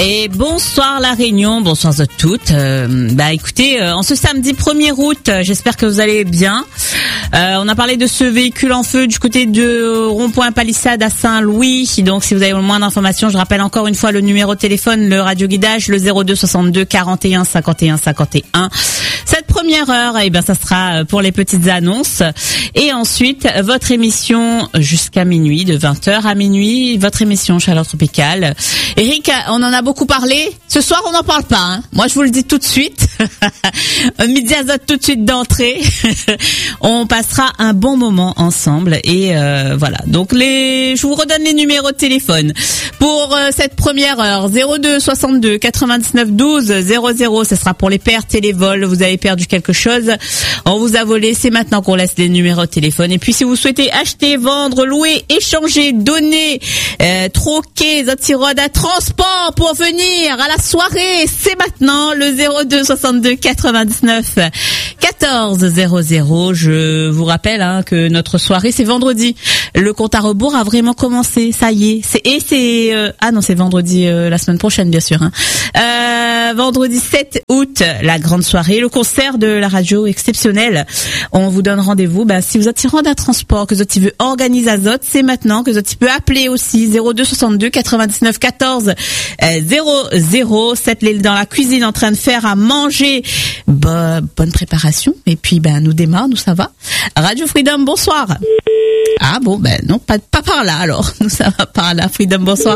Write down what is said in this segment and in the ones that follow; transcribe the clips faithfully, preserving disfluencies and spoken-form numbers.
Et bonsoir La Réunion, bonsoir à toutes. Euh, bah écoutez, euh, en ce samedi premier août, euh, j'espère que vous allez bien. Euh, on a parlé de ce véhicule en feu du côté de Rond-Point Palissade à Saint-Louis. Donc si vous avez le moins d'informations, je rappelle encore une fois le numéro de téléphone, le radioguidage, le zéro deux soixante-deux quarante et un cinquante et un cinquante et un. Cette première heure, eh bien ça sera pour les petites annonces. Et ensuite, votre émission jusqu'à minuit, de vingt heures à minuit, votre émission Chaleur Tropicale. Eric, on en a beaucoup parlé. Ce soir, on n'en parle pas. Hein. Moi, je vous le dis tout de suite. Midi Azote tout de suite d'entrée. On passera un bon moment ensemble. Et euh, voilà. Donc, les, je vous redonne les numéros de téléphone. Pour euh, cette première heure, zéro deux soixante-deux quatre-vingt-dix-neuf douze zéro zéro, ce sera pour les pertes et les vols. Vous avez perdu quelque chose, on vous a volé, c'est maintenant qu'on laisse les numéros de téléphone. Et puis si vous souhaitez acheter, vendre, louer, échanger, donner, euh, troquer, Zotirod à transport pour venir à la soirée, c'est maintenant le zéro deux soixante-deux quatre-vingt-dix-neuf quatorze zéro zéro. Je vous rappelle hein, que notre soirée c'est vendredi. Le compte à rebours a vraiment commencé, ça y est. C'est, et c'est euh, ah non c'est vendredi euh, la semaine prochaine bien sûr. Hein. Euh, vendredi sept août, la grande soirée, le concert de la radio exceptionnel. On vous donne rendez-vous. Bah, si vous êtes tirant d'un transport, que vous êtes organise Azote, c'est maintenant que vous êtes peut appeler aussi zéro deux soixante-deux quatre-vingt-dix-neuf quatorze zéro zéro. Cette l'île dans la cuisine en train de faire à manger. Bah, bonne préparation. Et puis ben bah, nous démarre, nous ça va. Radio Freedom, bonsoir. Ah bon ben non, pas pas par là alors. Nous ça va par là. Freedom, bonsoir.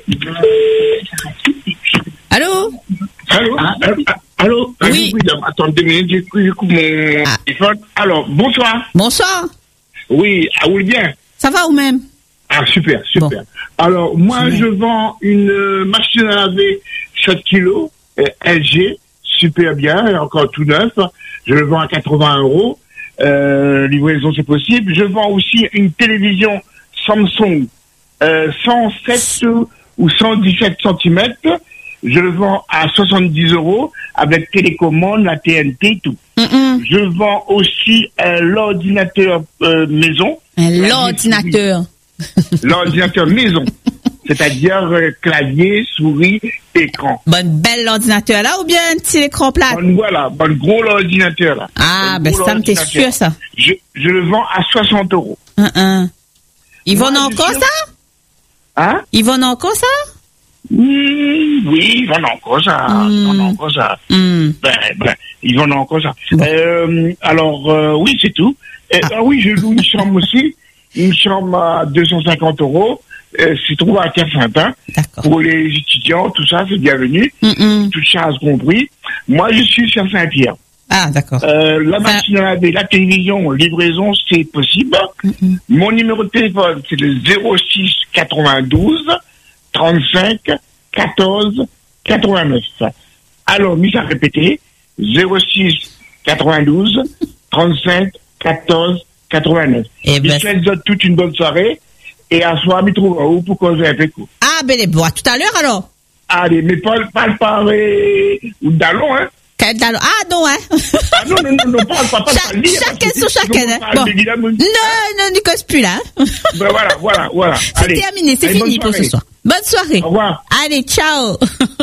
Allô. Allô. Ah, euh, allô. Oui. Freedom. Attendez, j'écoute mon ah. téléphone. Alors bonsoir. Bonsoir. Oui, ah oui bien. Ça va ou même? Ah super, super. Bon. Alors moi je vends une euh, machine à laver sept kilos euh, L G, super bien, encore tout neuf. Je le vends à quatre-vingts euros. Euh, livraison c'est possible. Je vends aussi une télévision Samsung euh, cent sept ou cent dix-sept centimètres. Je le vends à soixante-dix euros avec télécommande, la T N T et tout. Mm-mm. Je vends aussi euh, l'ordinateur euh, maison. L'ordinateur. L'ordinateur maison. C'est-à-dire euh, clavier, souris, écran. Bonne belle ordinateur là ou bien un petit écran plat? Bon, voilà, bon gros l'ordinateur là. Ah, ben ça me t'es sûr ça. Je, je le vends à soixante euros. Uh-uh. Ils vendent encore sûr... ça? Hein? Ils vendent encore ça? Mmh, oui, ils vendent encore ça. Mmh. Ils vendent encore ça. Mmh. Ben, ben, ils vendent encore ça. Bon. Euh, alors, euh, oui, c'est tout. Et, ah. Ben, oui, je loue une chambre aussi. Une chambre à deux cent cinquante euros. Euh, c'est trouvé à Terre-Saint-Pin. Pour les étudiants, tout ça, c'est bienvenu. Mmh. Toutes choses compris. Moi, je suis sur Saint-Pierre. Ah, d'accord. Euh, la machine à laver, la télévision, livraison, c'est possible. Mmh. Mon numéro de téléphone, c'est le zéro six quatre-vingt-douze trente-cinq quatorze quatre-vingt-neuf. Alors, mis à répéter, zéro six quatre-vingt-douze trente-cinq quatorze quatre-vingt-neuf. Et ben, je souhaite toute une bonne soirée. Et à soir, je me trouve où pour causer un peu. Ah, ben les bois, tout à l'heure alors. Allez, mais pas le parler ou d'allons, hein. Quel d'allons? Ah, non, hein. Ah, non, non, non, non, pas, pas, pas Cha- parler. Chacun sur chacun, hein. Bon. Non, non, ne cause plus là. Ben voilà, voilà, voilà. C'est allez. Terminé, c'est allez, fini pour ce soir. Bonne soirée. Au revoir. Allez, ciao.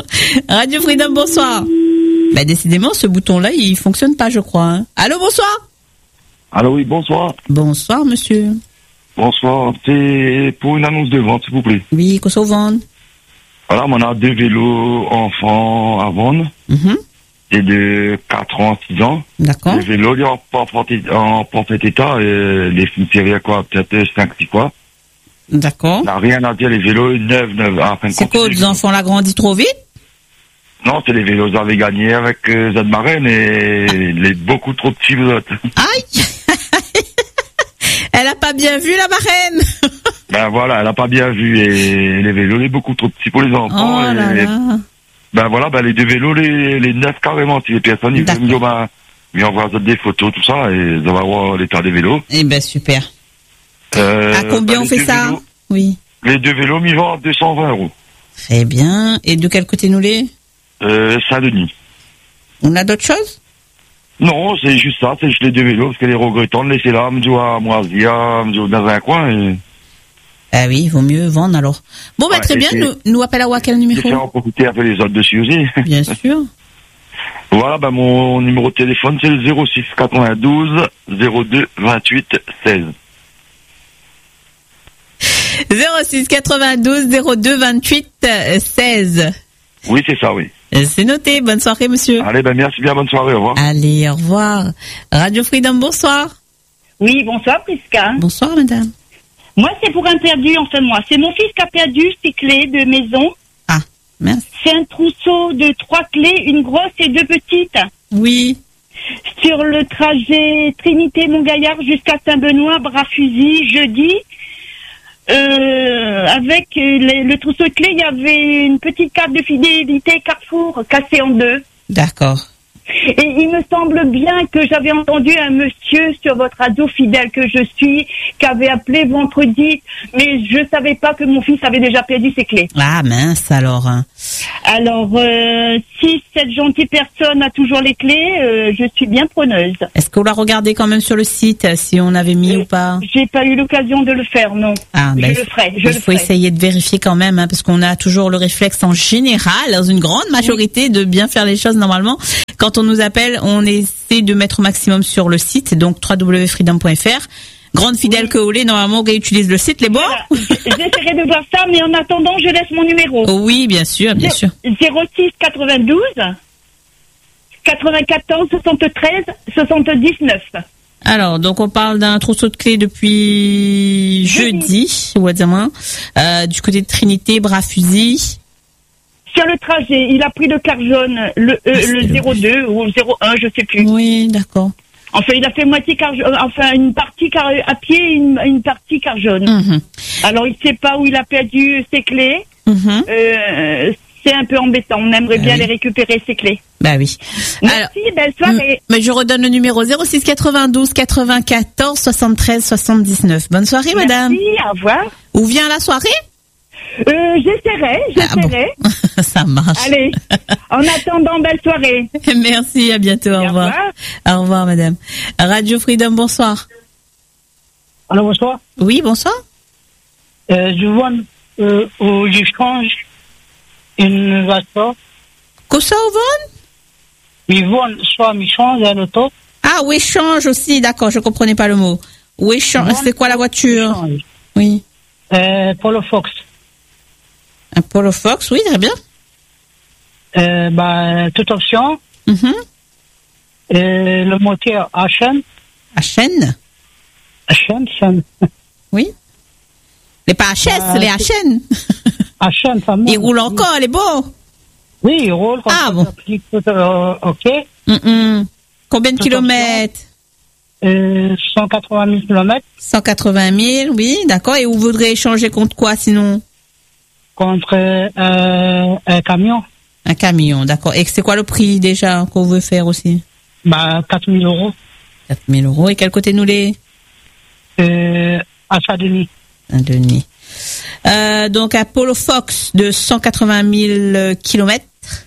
Radio Freedom, bonsoir. Ben, décidément, ce bouton-là, il fonctionne pas, je crois, hein. Allô, bonsoir. Allô, oui, bonsoir. Bonsoir, monsieur. Bonsoir, c'est pour une annonce de vente, s'il vous plaît. Oui, qu'on se vende. Voilà, on a deux vélos enfants à vendre. Mm-hmm. Et de quatre ans, six ans. D'accord. Les vélos, ils sont en parfait, en parfait état, et les séries, quoi, peut-être cinq, six, quoi. D'accord. On n'a rien à dire, les vélos, neuf, neuf, à fin de compte. C'est quoi, les enfants l'ont grandi trop vite? Non, c'est les vélos, vous avez gagné avec euh, Z Marraine et ah. les beaucoup trop petits, vous autres. Aïe! Elle a pas bien vu la marraine. Ben voilà, elle a pas bien vu et les vélos, les beaucoup trop petits pour les enfants. Oh là et, là. Ben voilà, ben les deux vélos, les, les neuf carrément, si les personnes, ils vont ben, lui envoyer des photos, tout ça, et ils vont voir l'état des vélos. Eh ben super. Euh, à combien ben, on fait ça? Vélos, oui. Les deux vélos, ils vendent deux cent vingt euros. Très bien. Et de quel côté nous les? Euh, Saint-Denis. On a d'autres choses? Non, c'est juste ça, c'est juste les deux vélos, parce que les regrettants de laisser là, me jouer à Moisia, me jouer dans un coin, et... Ah oui, il vaut mieux vendre alors. Bon, bah, ouais, très bien. Nous, nous appelle à quel numéro? Je vais en profiter un peu les autres dessus aussi. Bien sûr. Voilà, bah, mon numéro de téléphone, c'est le zéro six quatre-vingt-douze zéro deux vingt-huit seize. zéro six quatre-vingt-douze zéro deux vingt-huit seize. Oui, c'est ça, oui. C'est noté. Bonne soirée, monsieur. Allez, ben, merci bien. Bonne soirée. Au revoir. Allez, au revoir. Radio Freedom, bonsoir. Oui, bonsoir, Prisca. Bonsoir, madame. Moi, c'est pour un perdu, enfin, moi. C'est mon fils qui a perdu ses clés de maison. Ah, merci. C'est un trousseau de trois clés, une grosse et deux petites. Oui. Sur le trajet Trinité-Montgaillard jusqu'à Saint-Benoît, Bras-Fusil, jeudi. Euh, avec le, le trousseau de clés, il y avait une petite carte de fidélité Carrefour cassée en deux. D'accord. Et il me semble bien que j'avais entendu un monsieur sur votre radio fidèle que je suis, qui avait appelé vendredi, mais je savais pas que mon fils avait déjà perdu ses clés. Ah mince alors. Hein. Alors, euh, si cette gentille personne a toujours les clés, euh, je suis bien preneuse. Est-ce que vous la regardez quand même sur le site, si on avait mis euh, ou pas? J'ai pas eu l'occasion de le faire, non. Ah, ben, je le ferai. Je il le faut ferai. essayer de vérifier quand même, hein, parce qu'on a toujours le réflexe en général, dans une grande majorité, oui, de bien faire les choses normalement. Quand on nous appelle, on essaie de mettre au maximum sur le site, donc w w w point freedom point f r. Grande fidèle oui. que vous l'êtes, normalement, on utilise le site, les bons. Voilà. J'essaierai de voir ça, mais en attendant, je laisse mon numéro. Oh oui, bien sûr, bien sûr. zéro six quatre-vingt-douze quatre-vingt-quatorze soixante-treize soixante-dix-neuf. Alors, donc on parle d'un trousseau de clés depuis jeudi, jeudi ou euh, du côté de Trinité, Bras-Fusil. Sur le trajet, il a pris le car jaune, le, euh, ah, le zéro deux ou le zéro un, je sais plus. Oui, d'accord. Enfin, il a fait moitié car, euh, enfin une partie car à pied, une, une partie car jaune. Mm-hmm. Alors, il sait pas où il a perdu ses clés. Mm-hmm. Euh, c'est un peu embêtant. On aimerait bah bien oui. les récupérer, ses clés. Bah oui. Merci, alors, belle soirée. Mais je redonne le numéro zéro six quatre-vingt-douze quatre-vingt-quatorze soixante-treize soixante-dix-neuf. Bonne soirée, Merci, madame. Merci, au revoir. Où vient la soirée? Euh, j'essaierai, j'essaierai. Ah bon. Ça marche. Allez, en attendant, belle soirée. Merci, à bientôt, au revoir. Au revoir. Au revoir, madame. Radio Freedom, bonsoir. Alors, bonsoir. Oui, bonsoir. Euh, je vois euh, où je change une voiture. Quoi ça, Yvonne? Yvonne, soit je change un auto. Ah, où échange aussi, d'accord, je comprenais pas le mot. Où échange, c'est quoi la voiture? Échange. Oui. Euh, Polo Fox. Un Polo Fox, oui, très bien. Euh, bah, toute option. Mm-hmm. Euh, le moteur à chaîne. À chaîne? À chaîne, chaîne. Oui. Les pas à chaise, bah, les à chaîne. À chaîne, ça monte. Il roule encore, il est beau. Oui, il roule. Ah bon. Euh, ok. Mm-mm. Combien de toute kilomètres? Euh, cent quatre-vingt mille kilomètres. cent quatre-vingt mille, oui, d'accord. Et vous voudrez échanger contre quoi sinon? Contre euh, un camion. Un camion, d'accord. Et c'est quoi le prix déjà qu'on veut faire aussi? Bah, quatre mille euros. quatre mille euros. Et quel côté nous les? Euh, à Saint-Denis. Saint-Denis. Euh, donc, un Polo Fox de cent quatre-vingt mille kilomètres.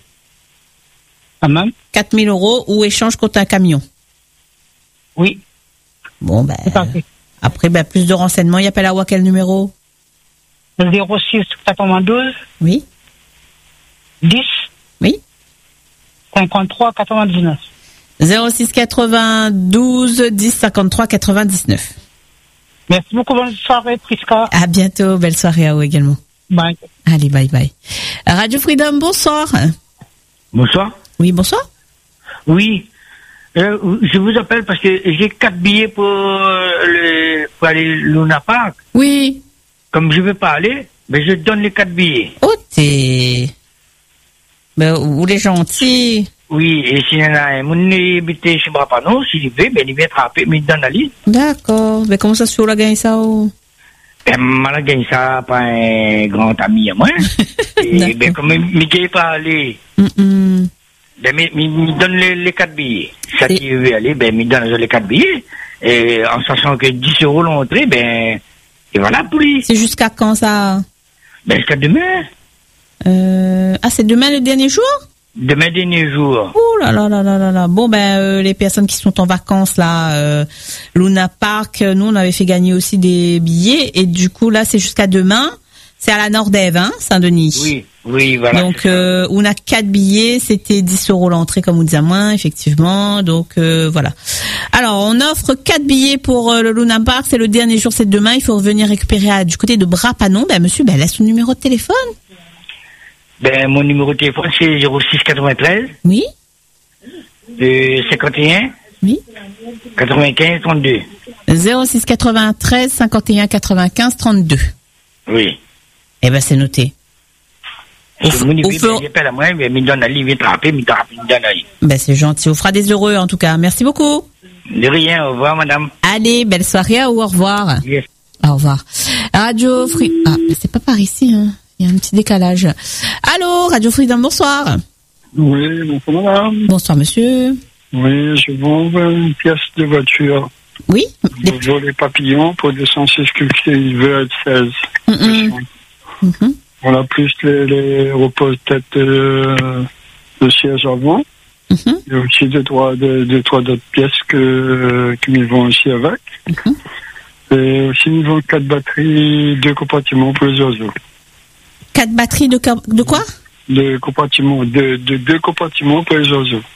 Quand même. quatre mille euros ou échange contre un camion? Oui. Bon, ben. Après, ben, plus de renseignements. Il appelle à quel numéro? zéro six quatre-vingt-douze. Oui. dix. Oui. cinquante-trois quatre-vingt-dix-neuf. zéro six quatre-vingt-douze dix cinquante-trois quatre-vingt-dix-neuf. Merci beaucoup. Bonne soirée, Prisca. À bientôt. Belle soirée à vous également. Bye. Allez, bye bye. Radio Freedom, bonsoir. Bonsoir. Oui, bonsoir. Oui. Euh, je vous appelle parce que j'ai quatre billets pour, euh, le, pour aller Luna Park. Oui. Comme je ne veux pas aller, ben je donne les quatre billets. Oh, t'es... Ben, vous les gentils. Oui, et s'il y en a un, mon habité chez Brapano, s'il veut, ben il vient attraper, mais il donne la liste. D'accord. Mais comment ça se fait, on a gagné ça ou... Ben, on a gagné ça par un grand ami à moi. Et ben, comme il ne veut pas aller, mm-hmm. ben, il me donne les, les quatre billets. Ça qui veut aller, ben, il me donne les quatre billets. Et en sachant que dix euros l'entrée, ben, et voilà pour lui. C'est jusqu'à quand ça? Ben, jusqu'à demain. Euh... Ah, c'est demain le dernier jour? Demain dernier jour. Ouh là là là là là là. Bon ben euh, les personnes qui sont en vacances là, euh, Luna Park, nous on avait fait gagner aussi des billets et du coup là c'est jusqu'à demain. C'est à la Nordève, hein, Saint-Denis. Oui, oui, voilà. Donc euh, on a quatre billets, c'était dix euros l'entrée comme vous disiez moins, effectivement. Donc euh, voilà. Alors on offre quatre billets pour euh, le Luna Park, c'est le dernier jour, c'est demain. Il faut revenir récupérer à, du côté de Brapanon. Ben monsieur, ben laisse son numéro de téléphone. Ben mon numéro de téléphone c'est zéro six quatre-vingt-treize. Oui. Euh, cinquante et un. Oui. quatre-vingt-quinze trente-deux. zéro six quatre-vingt-treize cinquante et un quatre-vingt-quinze trente-deux. Oui. Eh ben c'est noté. Au f- au feu... Ben c'est gentil. On fera des heureux en tout cas. Merci beaucoup. De rien. Au revoir, madame. Allez, belle soirée. Au revoir. Yes. Au revoir. Radio Free. Ah, c'est pas par ici. Hein. Il y a un petit décalage. Allô, Radio Freedom. Bonsoir. Oui, bonsoir madame. Bonsoir monsieur. Oui, je vends une pièce de voiture. Oui. Les... volet papillon pour deux cent six Q C V H seize. Mm-hmm. Mm-hmm. Voilà, plus les, les repose-têtes euh, de siège avant. Mm-hmm. Il y a aussi deux, trois, deux, deux, trois d'autres pièces que, qui me vont aussi avec. Mm-hmm. Et aussi, ils vendent quatre batteries, deux compartiments pour les oiseaux. Quatre batteries de, de quoi? De compartiments, de, de deux compartiments pour les oiseaux.